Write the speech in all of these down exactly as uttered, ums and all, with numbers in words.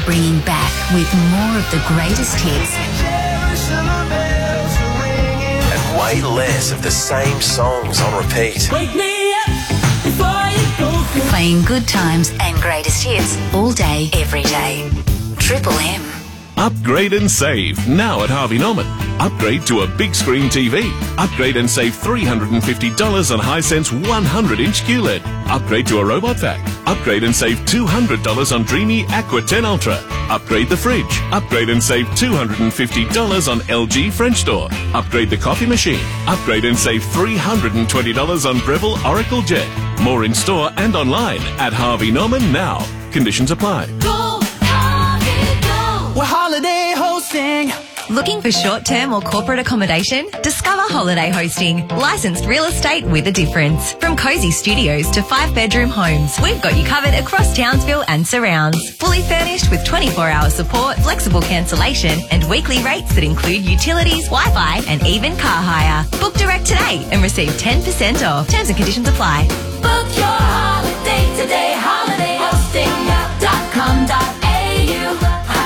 bringing back with more of the greatest hits. And way less of the same songs on repeat. Wake me up before you go. Playing good times and greatest hits all day, every day. Triple M. Upgrade and save now at Harvey Norman. Upgrade to a big screen T V. Upgrade and save three hundred fifty dollars on Hisense one hundred inch Q L E D. Upgrade to a robot vac. Upgrade and save two hundred dollars on Dreamy Aqua ten Ultra. Upgrade the fridge. Upgrade and save two hundred fifty dollars on L G French door. Upgrade the coffee machine. Upgrade and save three hundred twenty dollars on Breville Oracle Jet. More in store and online at Harvey Norman now. Conditions apply. Go, Harvey, go. We're holiday hosting. Looking for short-term or corporate accommodation? Discover Holiday Hosting. Licensed real estate with a difference. From cosy studios to five-bedroom homes, we've got you covered across Townsville and surrounds. Fully furnished with twenty-four hour support, flexible cancellation and weekly rates that include utilities, Wi-Fi and even car hire. Book direct today and receive ten percent off. Terms and conditions apply. Book your holiday today. holiday hosting dot com dot a u.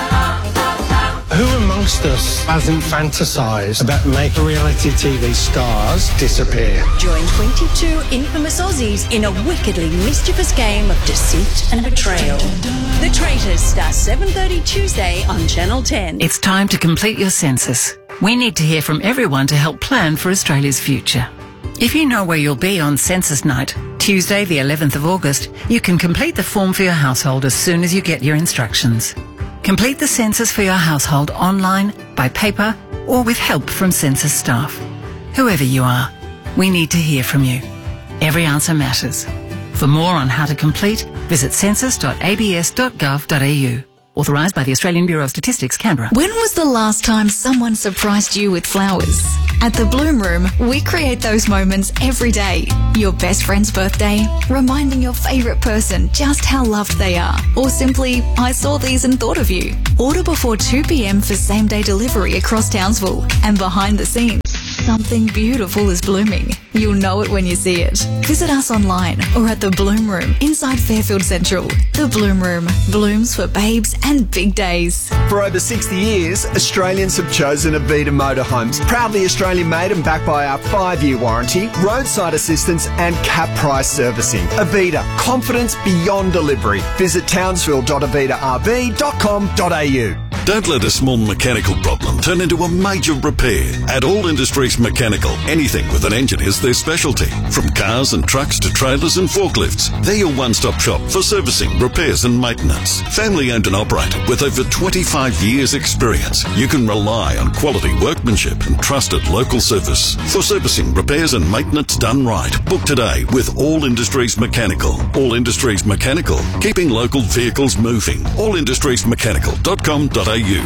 Who amongst us hasn't fantasised about making reality T V stars disappear? Join twenty-two infamous Aussies in a wickedly mischievous game of deceit and betrayal. The Traitors start seven thirty Tuesday on Channel ten. It's time to complete your census. We need to hear from everyone to help plan for Australia's future. If you know where you'll be on census night, Tuesday the eleventh of August, you can complete the form for your household as soon as you get your instructions. Complete the census for your household online, by paper, or with help from census staff. Whoever you are, we need to hear from you. Every answer matters. For more on how to complete, visit census dot a b s dot gov dot a u. Authorised by the Australian Bureau of Statistics, Canberra. When was the last time someone surprised you with flowers? At the Bloom Room, we create those moments every day. Your best friend's birthday, reminding your favourite person just how loved they are, or simply, I saw these and thought of you. Order before two p m for same-day delivery across Townsville, and behind the scenes, something beautiful is blooming. You'll know it when you see it. Visit us online or at the Bloom Room inside Fairfield Central. The Bloom Room blooms for babes and big days. For over sixty years, Australians have chosen Avita Motorhomes. Proudly Australian made and backed by our five year warranty, roadside assistance and cap price servicing. Avita, confidence beyond delivery. Visit townsville dot avita r v dot com dot a u. Don't let a small mechanical problem turn into a major repair. At All Industries Mechanical, anything with an engine is their specialty. From cars and trucks to trailers and forklifts, they're your one-stop shop for servicing, repairs and maintenance. Family owned and operated with over twenty-five years experience, you can rely on quality workmanship and trusted local service. For servicing, repairs and maintenance done right, book today with All Industries Mechanical. All Industries Mechanical, keeping local vehicles moving. all industries mechanical dot com dot a u.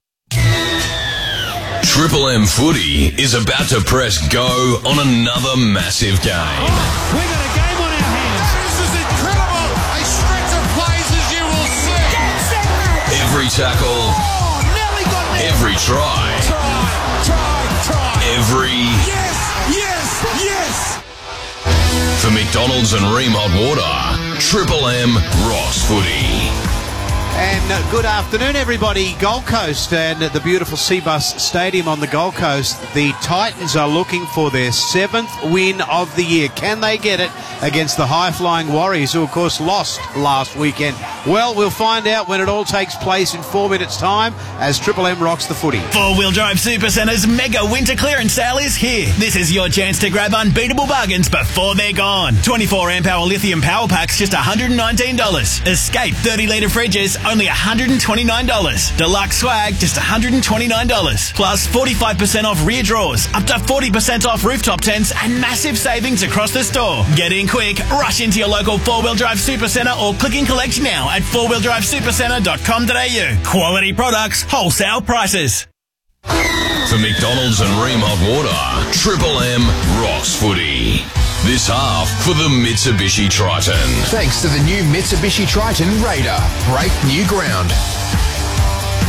Triple M Footy is about to press go on another massive game. Oh, we got a game on our hands. This is incredible. A stretch of plays as you will see. Every tackle. Oh, nearly got me. Every try. Try, try, try. Every. Yes, yes, yes. For McDonald's and Ream Hot Water, Triple M Ross Footy. And uh, good afternoon, everybody. Gold Coast and uh, the beautiful Seabus Stadium on the Gold Coast. The Titans are looking for their seventh win of the year. Can they get it against the high-flying Warriors, who, of course, lost last weekend? Well, we'll find out when it all takes place in four minutes' time as Triple M rocks the footy. Four-Wheel Drive Supercenter's mega winter clearance sale is here. This is your chance to grab unbeatable bargains before they're gone. twenty-four amp hour lithium power packs, just one hundred nineteen dollars. Escape thirty litre fridges, only one hundred twenty-nine dollars. Deluxe swag, just one hundred twenty-nine dollars. Plus forty-five percent off rear drawers, up to forty percent off rooftop tents, and massive savings across the store. Get in quick, rush into your local four-wheel drive Supercentre or click and collect now at four wheel drive supercentre dot com dot a u. Quality products, wholesale prices. For McDonald's and Ream Hot Water, Triple M Ross Footy. This half for the Mitsubishi Triton. Thanks to the new Mitsubishi Triton Raider. Break new ground.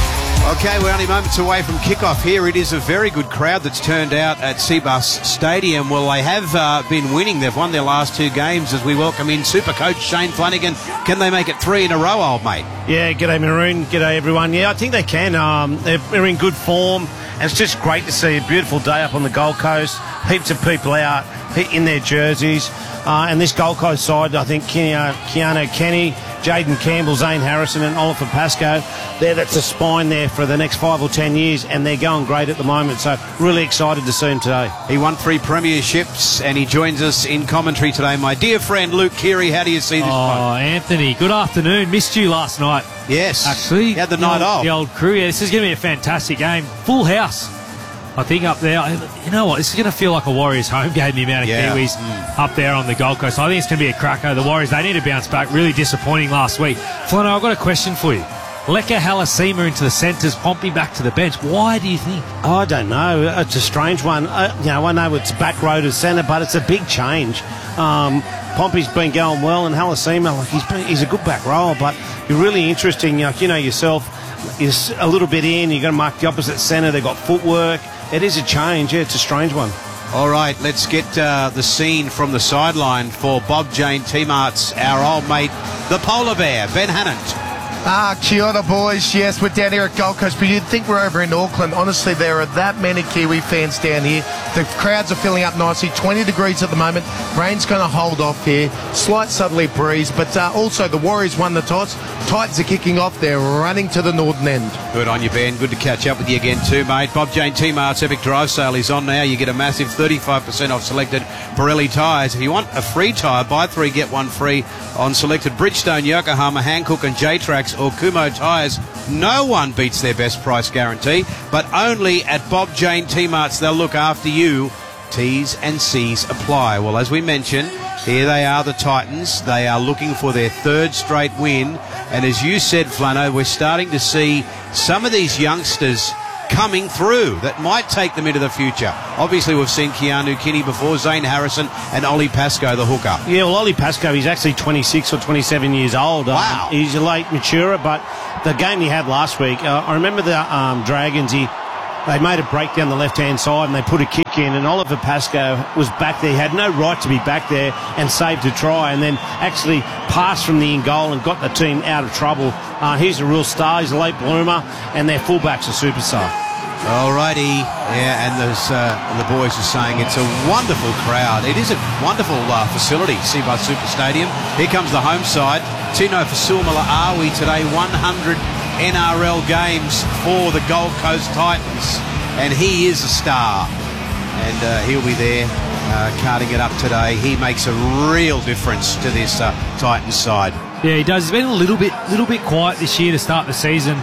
Okay, we're only moments away from kickoff here. It is a very good crowd that's turned out at Seabus Stadium. Well, they have uh, been winning. They've won their last two games as we welcome in Super Coach Shane Flanagan. Can they make it three in a row, old mate? Yeah, g'day Maroon, g'day everyone. Yeah, I think they can. Um, they're, they're in good form. And it's just great to see a beautiful day up on the Gold Coast. Heaps of people out in their jerseys. Uh, and this Gold Coast side, I think Keanu, Keanu Kenny, Jaden Campbell, Zane Harrison and Oliver Pascoe, there, that's a spine there for the next five or ten years, and they're going great at the moment. So really excited to see him today. He won three premierships, and he joins us in commentary today. My dear friend Luke Keary, how do you see this Oh, one? Anthony, good afternoon. Missed you last night. Yes. Actually. You had the the night old, off. The old crew. Yeah, this is going to be a fantastic game. Full house. I think up there, you know what, this is going to feel like a Warriors home game, the amount of Yeah. Kiwis Mm. up there on the Gold Coast. I think it's going to be a cracker. The Warriors, they need to bounce back. Really disappointing last week. Flano, I've got a question for you. Leka Halasima into the centres, Pompey back to the bench. Why do you think? I don't know. It's a strange one. Uh, you know, I know it's back row to centre, but it's a big change. Um, Pompey's been going well, and Halasima, like he's been, he's a good back rower, but you're really interesting. Like, you know yourself, is a little bit in. You're going to mark the opposite centre. They've got footwork. It is a change. Yeah, it's a strange one. All right, let's get uh, the scene from the sideline for Bob Jane T-Marts, our old mate, the polar bear, Ben Hannant. Ah, kia ora, boys. Yes, we're down here at Gold Coast, but you'd think we're over in Auckland. Honestly, there are that many Kiwi fans down here. The crowds are filling up nicely. twenty degrees at the moment. Rain's going to hold off here. Slight southerly breeze, but uh, also the Warriors won the toss. Titans are kicking off. They're running to the northern end. Good on you, Ben. Good to catch up with you again too, mate. Bob Jane T-Mart's Epic Drive Sale is on now. You get a massive thirty-five percent off selected Pirelli tyres. If you want a free tyre, buy three, get one free on selected Bridgestone, Yokohama, Hankook and J-Trax or Kumo tyres. No one beats their best price guarantee, but only at Bob Jane T-Mart's. They'll look after you. T's and C's apply. Well, as we mentioned, here they are, the Titans. They are looking for their third straight win. And as you said, Flano, we're starting to see some of these youngsters coming through that might take them into the future. Obviously, we've seen Keanu Kinney before, Zane Harrison and Ollie Pascoe, the hooker. Yeah, well, Ollie Pascoe, he's actually twenty-six or twenty-seven years old. Wow. Um, he's a late maturer, but the game he had last week, uh, I remember the um, Dragons, he they made a break down the left-hand side and they put a kick in, and Oliver Pascoe was back there. He had no right to be back there and saved a try, and then actually passed from the in-goal and got the team out of trouble. Uh, he's a real star. He's a late bloomer, and their fullback's a superstar. Alrighty, yeah, and there's, uh, the boys are saying it's a wonderful crowd. It is a wonderful uh, facility, Seabus Super Stadium. Here comes the home side. Tino Fasumala-Awi today, one hundred N R L games for the Gold Coast Titans, and he is a star. And uh, he'll be there uh, carting it up today. He makes a real difference to this uh, Titans side. Yeah, he does. He's been a little bit, little bit quiet this year to start the season.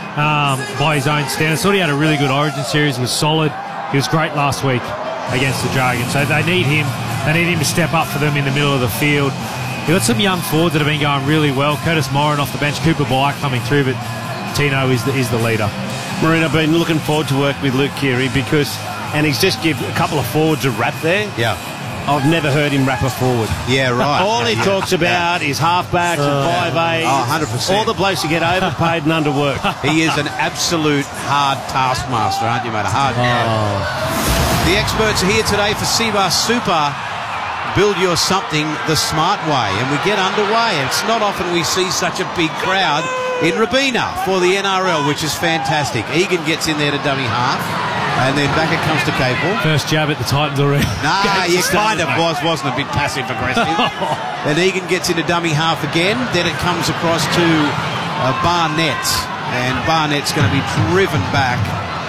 Um, by his own standards. Thought he had a really good Origin series, was solid. He was great last week against the Dragons. So they need him. They need him to step up for them in the middle of the field. You've got some young forwards that have been going really well. Curtis Moran off the bench, Cooper Byer coming through, but Tino is the, is the leader. Marine, I've been looking forward to work with Luke Keary because, and he's just give a couple of forwards a rap there. Yeah. I've never heard him rap a forward. Yeah, right. All yeah, he yeah. talks about is halfbacks Uh, and five eights. Oh, one hundred percent. All the blokes who get overpaid and underworked. He is an absolute hard taskmaster, aren't you, mate? A hard man. Oh. The experts are here today for Seabus Super. Build your something the smart way. And we get underway. It's not often we see such a big crowd in Robina for the N R L, which is fantastic. Egan gets in there to dummy half. And then back it comes to Capel. First jab at the Titans already. Nah, you kind of mate. was, wasn't a bit passive aggressive. Then Egan gets into dummy half again. Then it comes across to uh, Barnett. And Barnett's going to be driven back.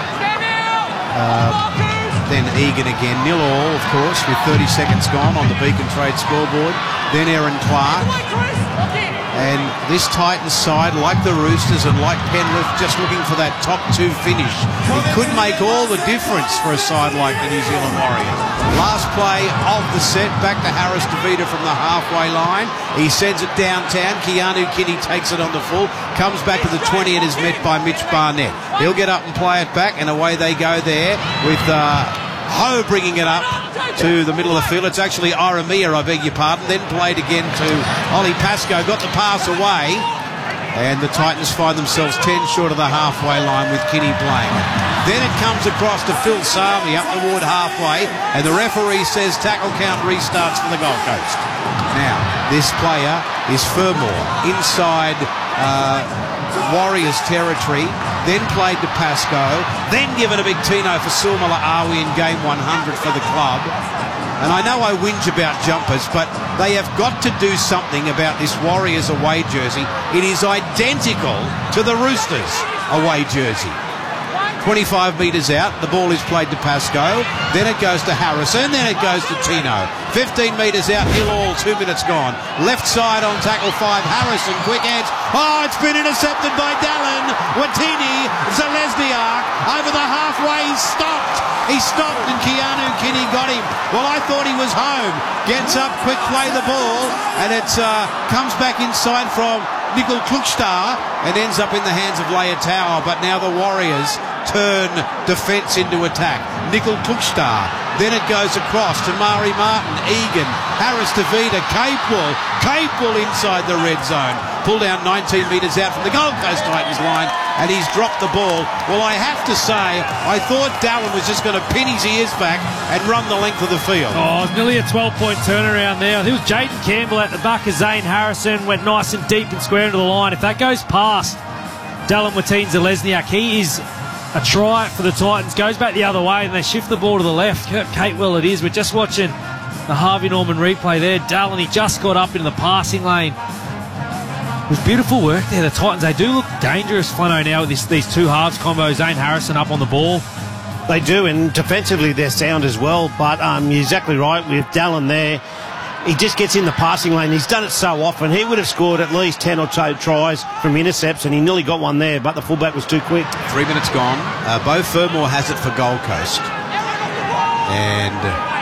Uh, then Egan again. Nil all, of course, with thirty seconds gone on the Beacon Trade scoreboard. Then Aaron Clark. And this Titans side, like the Roosters and like Penrith, just looking for that top two finish. It could make all the difference for a side like the New Zealand Warriors. Last play of the set, back to Harris DeVita from the halfway line. He sends it downtown. Keanu Kinney takes it on the full, comes back to the twenty and is met by Mitch Barnett. He'll get up and play it back, and away they go there with uh, Ho bringing it up to the middle of the field. It's actually Aramia, I beg your pardon. Then played again to Ollie Pascoe. Got the pass away. And the Titans find themselves ten short of the halfway line with Kinney playing it. Then it comes across to Phil Sami up toward halfway, and the referee says tackle count restarts for the Gold Coast. Now, this player is Fermor inside uh, Warriors territory, then played to Pascoe, then given a big Tino for Sulmala Awi in game one hundred for the club. And I know I whinge about jumpers, but they have got to do something about this Warriors away jersey. It is identical to the Roosters away jersey. twenty-five metres out, the ball is played to Pascoe, then it goes to Harrison, then it goes to Tino. fifteen metres out, nil all, two minutes gone. Left side on tackle five, Harrison, quick edge. Oh, it's been intercepted by Dallin. Watini, Zalesniak, over the halfway, he's stopped. He stopped and Keanu Kinney got him. Well, I thought he was home. Gets up, quick play the ball, and it uh, comes back inside from Nickel Klukstar and ends up in the hands of Leia Tower. But now the Warriors turn defence into attack. Nickel Klukstar. Then it goes across to Mari Martin, Egan, Harris DeVita, Capewell. Capewell inside the red zone. Pulled down nineteen metres out from the Gold Coast Titans line, and he's dropped the ball. Well, I have to say, I thought Dallin was just going to pin his ears back and run the length of the field. Oh, it was nearly a twelve-point turnaround there. It was Jaden Campbell at the back of Zane Harrison, went nice and deep and square into the line. If that goes past Dallin Watine-Zalesniak, he is a try for the Titans. Goes back the other way and they shift the ball to the left. Kurt Capewell it is. We're just watching the Harvey Norman replay there. Dallin, he just got up into the passing lane. It was beautiful work there. The Titans, they do look dangerous, Flano, now with this, these two halves combo. Zane Harrison up on the ball. They do, and defensively they're sound as well. But um, you're exactly right with Dallin there. He just gets in the passing lane. He's done it so often. He would have scored at least ten or so tries from intercepts, and he nearly got one there, but the fullback was too quick. Three minutes gone. Uh, Beau Fermor has it for Gold Coast. And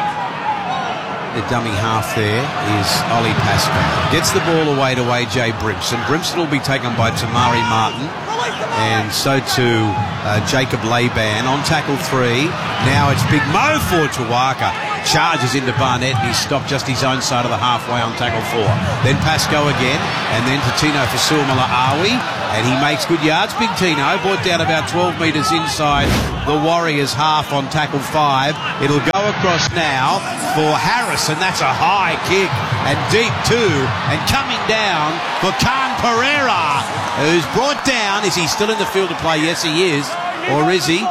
the dummy half there is Ollie Pascoe. Gets the ball away to A J Brimson. Brimson will be taken by Tamari Martin. And so too uh, Jacob Laban on tackle three. Now it's Big Mo for Tuwaka. Charges into Barnett and he's stopped just his own side of the halfway on tackle four. Then Pascoe again, and then to Tino for Sulmala Awi, and he makes good yards. Big Tino brought down about twelve metres inside the Warriors half on tackle five. It'll go across now for Harrison. That's a high kick and deep too, and coming down for Khan Pereira, who's brought down. Is he still in the field to play? Yes, he is. Or is he?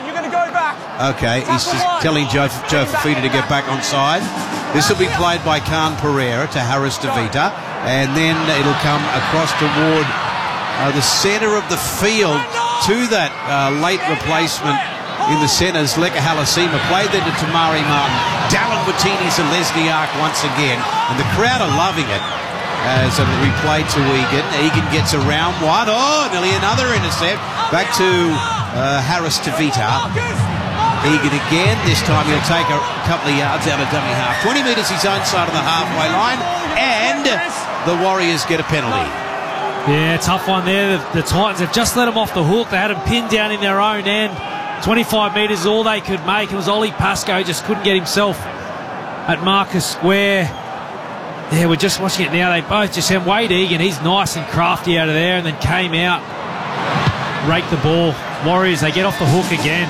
Okay, he's just telling Joe, Joe Fafita to get back on side. This will be played by Khan Pereira to Harris DeVita, and then it'll come across toward uh, the centre of the field to that uh, late replacement in the centres, Leka Halasima, played then to Tamari Martin. Dallin Watine-Zalesniak once again, and the crowd are loving it as it'll be played to Egan. Egan gets around one. Oh, nearly another intercept. Back to uh, Harris DeVita. Egan again. This time he'll take a couple of yards out of dummy half. twenty metres his own side of the halfway line, and the Warriors get a penalty. Yeah, tough one there. The, the Titans have just let them off the hook. They had them pinned down in their own end. twenty-five metres is all they could make. It was Ollie Pascoe, just couldn't get himself at Marcus Square. Yeah, we're just watching it now. They both just have Wade Egan. He's nice and crafty out of there, and then came out, raked the ball. Warriors, they get off the hook again.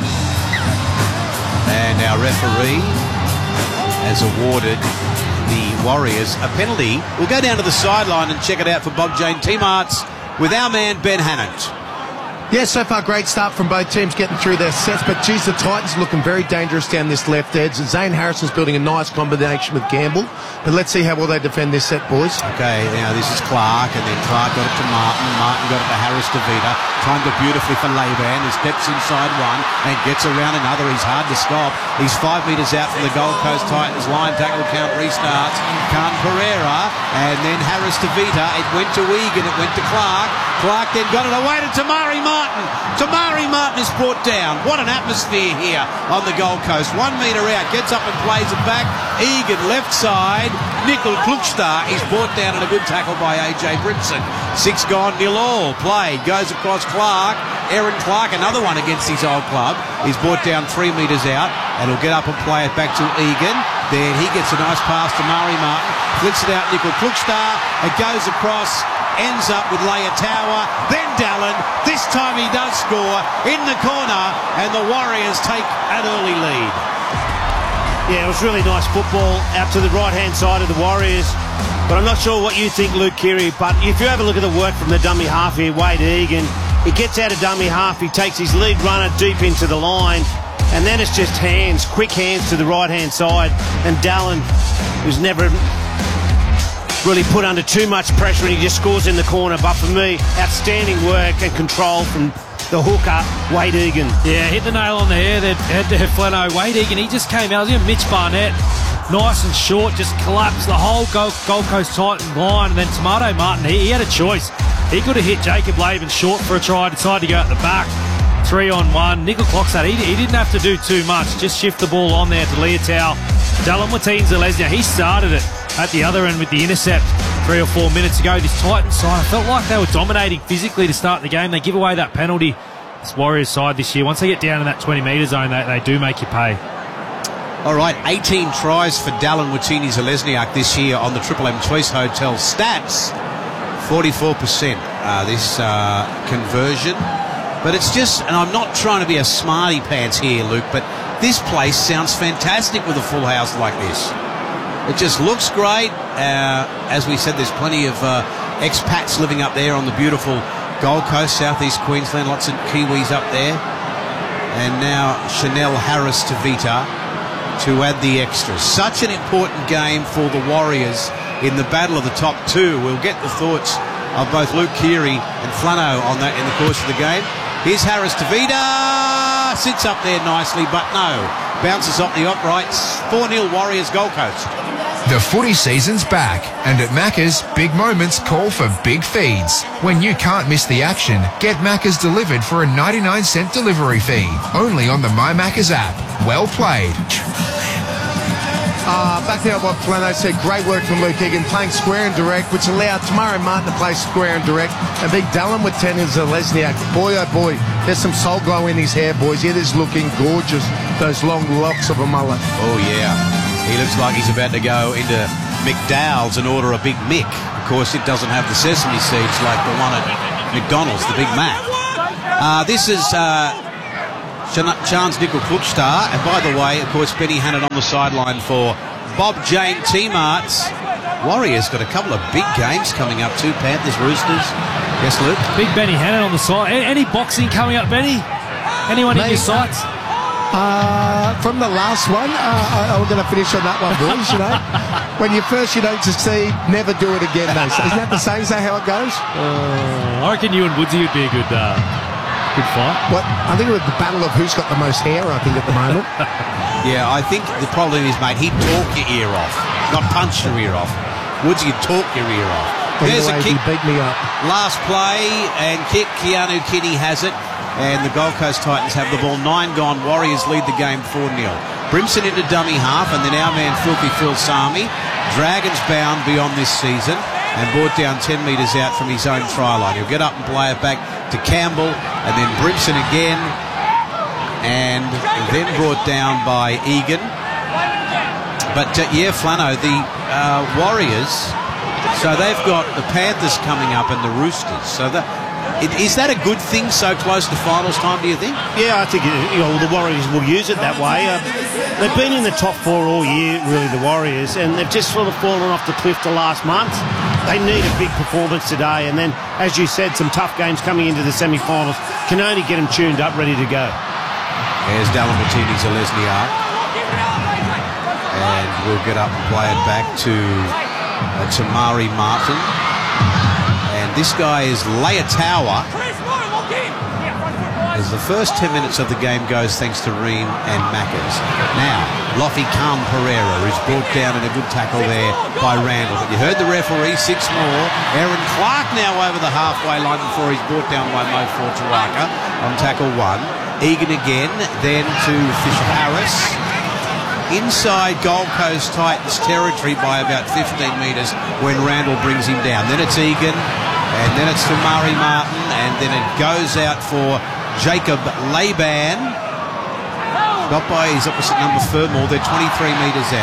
And our referee has awarded the Warriors a penalty. We'll go down to the sideline and check it out for Bob Jane T-Marts with our man Ben Hannant. Yeah, so far great start from both teams getting through their sets, but geez, the Titans looking very dangerous down this left edge. Zane Harrison's building a nice combination with Campbell, but let's see how well they defend this set, boys. Okay, now this is Clark, and then Clark got it to Martin. Martin got it to Harris DeVita. Timed it beautifully for Laban, who steps inside one and gets around another. He's hard to stop. He's five metres out from the Gold Coast Titans line. Tackle count restarts. Khan Pereira, and then Harris DeVita. It went to Egan, it went to Clark. Clark then got it away to Tamari Martin. Tamari Martin is brought down. What an atmosphere here on the Gold Coast. One metre out, gets up and plays it back. Egan left side. Nickel Klukstar is brought down and a good tackle by A J Brimson. Six gone, nil all. Played, goes across Clark. Aaron Clark, another one against his old club, is brought down three metres out, and he'll get up and play it back to Egan. Then he gets a nice pass to Mari Martin. Flicks it out, Nickel Klukstar. It goes across ends up with Leotawa, then Dallin. This time he does score in the corner, and the Warriors take an early lead. Yeah, it was really nice football out to the right-hand side of the Warriors. But I'm not sure what you think, Luke Keary. But if you have a look at the work from the dummy half here, Wade Egan, he gets out of dummy half, he takes his lead runner deep into the line, and then it's just hands, quick hands to the right-hand side. And Dallin, who's never really put under too much pressure, and he just scores in the corner. But for me, outstanding work and control from the hooker, Wade Egan. Yeah, hit the nail on the head there, head there, Flano. Wade Egan, he just came out. Mitch Barnett, nice and short, just collapsed the whole Gold, Gold Coast Titan line. And then Tomato Martin, he, he had a choice. He could have hit Jacob Laban short for a try, decided to go at the back. Three on one. Nickel Clockstad, he, he didn't have to do too much. Just shift the ball on there to Leotow. Dallin Watene-Zelezniak, he started it at the other end with the intercept three or four minutes ago. This Titans side, I felt like they were dominating physically to start the game. They give away that penalty. This Warriors side this year, once they get down in that twenty metre zone, they, they do make you pay. All right, eighteen tries for Dallin Watene-Zelezniak this year on the Triple M Choice Hotel stats. forty-four percent uh, this uh, conversion. But it's just, and I'm not trying to be a smarty pants here, Luke, but this place sounds fantastic with a full house like this. It just looks great. Uh, as we said, there's plenty of uh, expats living up there on the beautiful Gold Coast, southeast Queensland. Lots of Kiwis up there. And now Chanel Harris-Tavita to add the extras. Such an important game for the Warriors in the battle of the top two. We'll get the thoughts of both Luke Keary and Flano on that in the course of the game. Here's Harris-Tavita. Sits up there nicely, but no. Bounces off the uprights. four nil Warriors Gold Coast. The footy season's back, and at Macca's, big moments call for big feeds. When you can't miss the action, get Macca's delivered for a ninety-nine cent delivery fee. Only on the My Macca's app. Well played. Uh, back there what Flano said, great work from Luke Egan, playing square and direct, which allowed Tomato Martin to play square and direct, and big Dallin Watene-Zelezniak. Boy, oh boy, there's some soul glow in his hair, boys. It is looking gorgeous, those long locks of a mullet. Oh, yeah. He looks like he's about to go into McDowell's and order a Big Mick. Of course, it doesn't have the sesame seeds like the one at McDonald's, the Big Mac. Uh, this is... Uh, Chance Nickel Klukstad, and by the way, of course, Benny Hannon on the sideline for Bob Jane T-Marts. Warriors got a couple of big games coming up too. Panthers, Roosters. Yes, Luke? Big Benny Hannon on the side. Any boxing coming up, Benny? Anyone Mate, in your sights? Uh, from the last one, uh, I, I'm going to finish on that one, boys, you know. When you first you don't succeed, never do it again, though. So isn't that the saying? Is that how it goes? Uh, I reckon you and Woodsy would be a good... Uh, Good fight. What I think it was the battle of who's got the most hair, I think, at the moment. Yeah, I think the problem is, mate, he'd talk your ear off, not punch your ear off. Woods, you'd talk your ear off. There's anyway, a kick. He beat me up. Last play and kick. Keanu Kinney has it. And the Gold Coast Titans have the ball. Nine gone. Warriors lead the game four nil. Brimson into dummy half, and then our man Filthy Phil Sami. Dragons bound beyond this season and brought down ten metres out from his own try line. He'll get up and play it back to Campbell, and then Brimson again, and then brought down by Egan. But uh, yeah, Flano, the uh, Warriors, so they've got the Panthers coming up and the Roosters. So that, it, is that a good thing so close to finals time, do you think? Yeah, I think you know the Warriors will use it that way. Uh, they've been in the top four all year, really, the Warriors, and they've just sort of fallen off the cliff the last month. They need a big performance today, and then, as you said, some tough games coming into the semi-finals can only get them tuned up, ready to go. There's Dallin Watene-Zelezniak, and we'll get up and play it back to uh, Tamari Martin, and this guy is Leotawa. As the first ten minutes of the game goes, thanks to Ream and Macca's. Now, Lofi Khan Pereira is brought down in a good tackle there by Randall. But you heard the referee, six more. Aaron Clark now over the halfway line before he's brought down by Mo Fortuaka on tackle one. Egan again, then to Fisher Harris. Inside Gold Coast Titans territory by about fifteen metres when Randall brings him down. Then it's Egan, and then it's to Murray Martin, and then it goes out for Jacob Laban. Got by his opposite number Fermor. They're twenty-three metres out.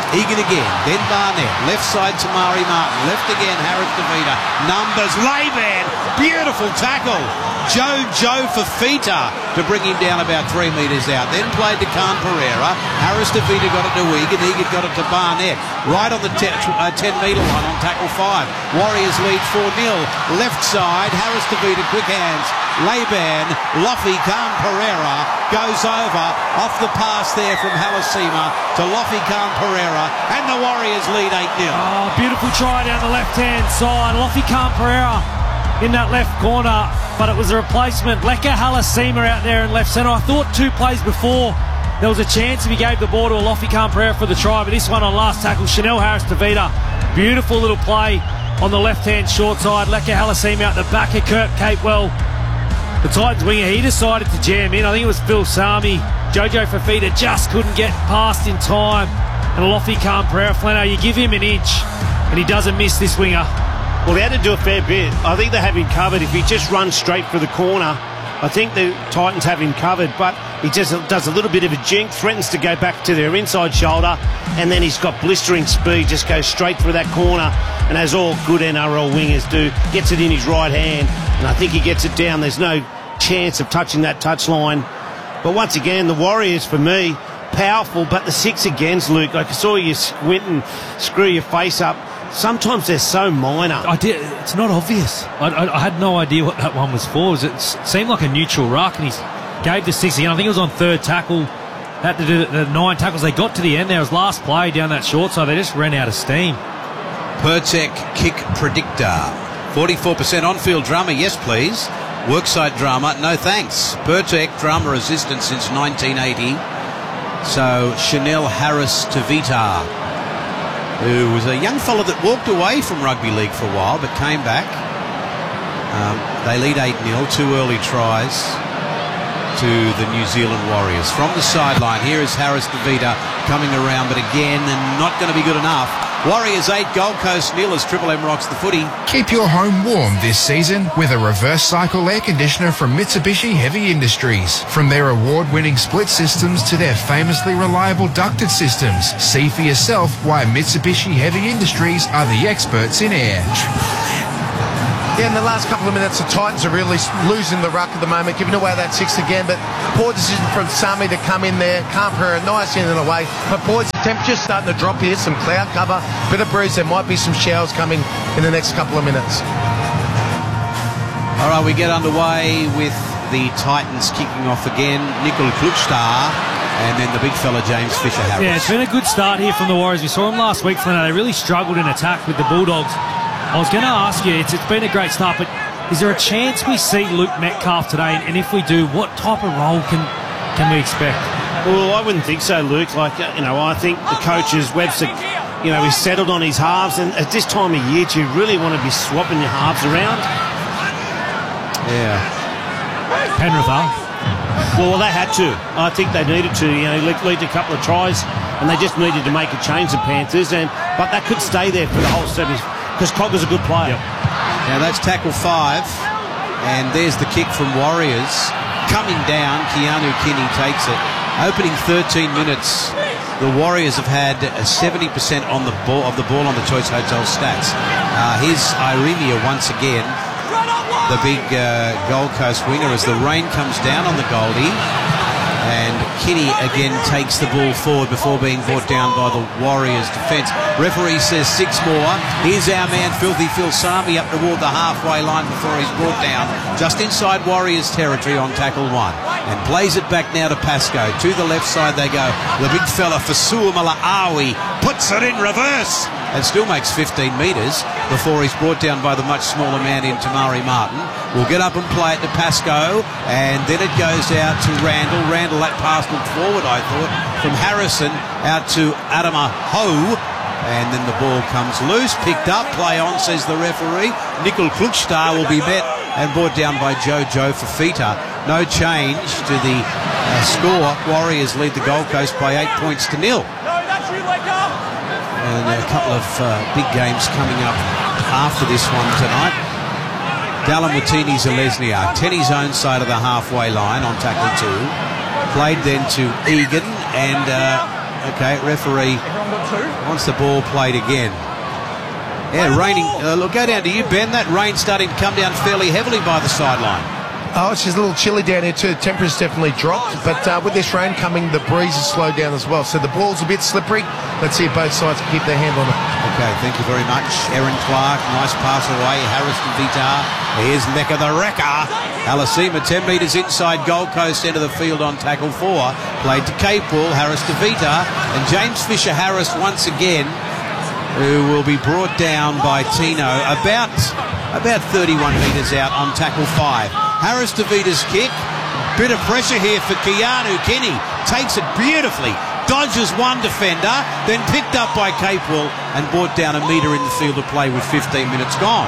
Egan again, then Barnett, left side Tamari Martin, left again Harris DeVita, numbers, Laban, beautiful tackle, Joe Joe Fafita to bring him down about three metres out, then played to Khan Pereira, Harris DeVita got it to Egan, Egan got it to Barnett, right on the ten metre line on tackle five, Warriors lead four nil, left side, Harris DeVita, quick hands, Laban, Loffy, Khan Pereira goes over, off the pass there from Halasima to Loffy, Khan Pereira, and the Warriors lead eight nil. Oh, beautiful try down the left-hand side. Loffy Khan Pereira in that left corner, but it was a replacement. Leka Halasima out there in left centre. I thought two plays before there was a chance if he gave the ball to a Loffy Khan Pereira for the try, but this one on last tackle, Chanel Harris DeVita, beautiful little play on the left-hand short side. Leka Halasima out the back of Kurt Capewell. The Titans winger, he decided to jam in. I think it was Phil Sami. Jojo Fafita just couldn't get past in time. And Loffy Khan Pereira, Flano, you give him an inch and he doesn't miss this winger. Well, they had to do a fair bit. I think they have him covered. If he just runs straight for the corner, I think the Titans have him covered, but he just does a little bit of a jink, threatens to go back to their inside shoulder, and then he's got blistering speed, just goes straight for that corner, and as all good N R L wingers do, gets it in his right hand, and I think he gets it down. There's no chance of touching that touchline. But once again, the Warriors, for me, powerful, but the six against, Luke, like I saw you squint and screw your face up. Sometimes they're so minor. I did. It's not obvious. I, I, I had no idea what that one was for. It, was, it seemed like a neutral ruck, and he gave the six again. I think it was on third tackle. Had to do the, the nine tackles. They got to the end there. It was last play down that short side. They just ran out of steam. Pertec kick predictor. forty-four percent on-field drama, yes please. Workside drama, no thanks. Pertec drama resistant since nineteen eighty. So Chanel Harris DeVita, who was a young fella that walked away from rugby league for a while but came back. Um, they lead eight nil, two early tries to the New Zealand Warriors. From the sideline, here is Harris DeVita coming around, but again, and not going to be good enough. Warriors eight, Gold Coast nil as Triple M rocks the footy. Keep your home warm this season with a reverse cycle air conditioner from Mitsubishi Heavy Industries. From their award-winning split systems to their famously reliable ducted systems, see for yourself why Mitsubishi Heavy Industries are the experts in air. Yeah, in the last couple of minutes, the Titans are really losing the ruck at the moment, giving away that six again, but poor decision from Sami to come in there. Khan Pereira, nice in and away. But boys, the temperature's starting to drop here, some cloud cover, bit of breeze, there might be some showers coming in the next couple of minutes. All right, we get underway with the Titans kicking off again. Nicol Klukstar, and then the big fella James Fisher-Harris. Yeah, it's been a good start here from the Warriors. We saw them last week, Flano. They really struggled in attack with the Bulldogs. I was going to ask you, it's, it's been a great start, but is there a chance we see Luke Metcalf today? And if we do, what type of role can can we expect? Well, I wouldn't think so, Luke. Like, you know, I think the coaches, Webster, you know, he's settled on his halves, and at this time of year, do you really want to be swapping your halves around? Yeah. Penrith are. Well, they had to. I think they needed to. You know, lead, lead a couple of tries, and they just needed to make a change, the Panthers, and but that could stay there for the whole series. Because Cogger's a good player. Yep. Now that's tackle five, and there's the kick from Warriors. Coming down, Keanu Kinney takes it. Opening thirteen minutes, the Warriors have had seventy percent on the ball of the ball on the Choice Hotel stats. Uh, here's Iremia once again, the big uh, Gold Coast winger, as the rain comes down on the Goldie. And Kinney again takes the ball forward before being brought down by the Warriors defence. Referee says six more. Here's our man Filthy Phil Sami up toward the halfway line before he's brought down just inside Warriors territory on tackle one. And plays it back now to Pascoe. To the left side they go. The big fella Fasua Malaawi puts it in reverse and still makes fifteen metres before he's brought down by the much smaller man in Tamari Martin. We'll get up and play it to Pascoe, and then it goes out to Randall. Randall, that pass looked forward, I thought, from Harrison out to Adama Ho, and then the ball comes loose, picked up, play on, says the referee. Nicol Klukstar will be met and brought down by Joe Joe Fafita. No change to the uh, score. Warriors lead the Gold Coast by eight points to nil. And a couple of uh, big games coming up after this one tonight. Dallin Watini-Zelezniak, Tenny's own side of the halfway line on tackle two. Played then to Egan, and uh, Okay, referee wants the ball played again. Yeah, raining. Uh, look, go down to you, Ben. That rain's starting to come down fairly heavily by the sideline. Oh, it's just a little chilly down here too. Temperature's definitely dropped, but uh, with this rain coming, the breeze has slowed down as well. So the ball's a bit slippery. Let's see if both sides can keep their hand on it. Okay, thank you very much. Aaron Clark, nice pass away. Harris to Vitar. Here's Mecca the Wrecker. Alasima, ten metres inside Gold Coast, end of the field on tackle four. Played to Capewell, Harris to Vitar. And James Fisher-Harris once again, who will be brought down by Tino about, about thirty-one metres out on tackle five. Harris to Vita's kick. Bit of pressure here for Keanu Kenny. Takes it beautifully. Dodges one defender, then picked up by Capewell and brought down a metre in the field of play with fifteen minutes gone.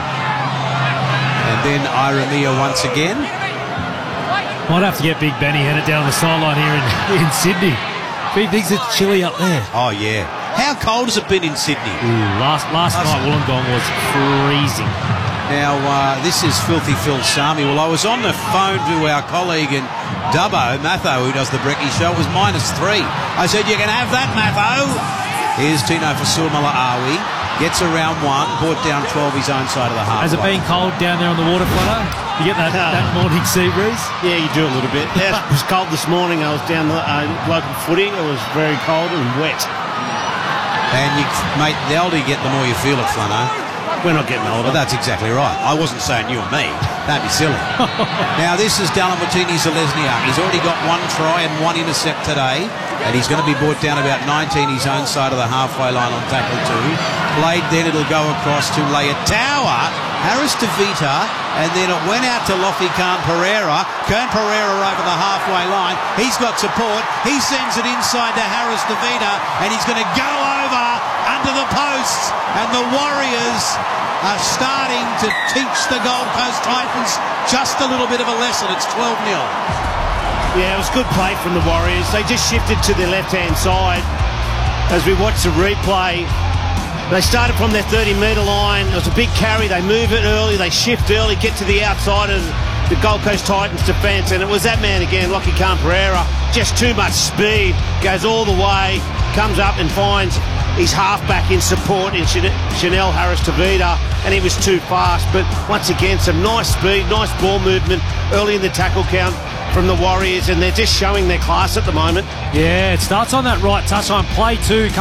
And then Iramia once again. Might have to get Big Benny headed down the sideline here in, in Sydney. He thinks it's chilly up there. Oh, yeah. How cold has it been in Sydney? Ooh, last last, last night Wollongong was freezing. Now, uh, this is Filthy Phil Sami. Well, I was on the phone to our colleague in Dubbo, Matho, who does the Brecky show. It was minus three. I said, you can have that, Matho. Here's Tino for Surmala Awi. Gets around one, brought down twelve his own side of the half. Has it been cold down there on the water flutter? You get that, that morning sea breeze? Yeah, you do a little bit. Yeah, it was cold this morning. I was down the uh, local footing. It was very cold and wet. And, you, mate, the older you get, the more you feel it, Flano. We're not getting older. Well, that's exactly right. I wasn't saying you and me. That'd be silly. Now, this is Dalamatini Zalesniak. He's already got one try and one intercept today, and he's going to be brought down about nineteen his own side of the halfway line on tackle two. Played then, it'll go across to Leotawa, Harris to Vita, and then it went out to Lofi Khan Pereira. Kern Pereira over the halfway line. He's got support. He sends it inside to Harris to Vita, and he's going to go over under the posts, and the Warriors are starting to teach the Gold Coast Titans just a little bit of a lesson. It's twelve nil. Yeah, it was good play from the Warriors. They just shifted to their left-hand side. As we watch the replay, they started from their thirty metre line. It was a big carry. They move it early. They shift early, get to the outside of the Gold Coast Titans defence, and it was that man again, Lockie Khan Pereira. Just too much speed. Goes all the way, comes up and finds his halfback in support in Chanel Harris-Tavita, and he was too fast. But once again, some nice speed, nice ball movement early in the tackle count from the Warriors, and they're just showing their class at the moment. Yeah, it starts on that right touchline. Play two.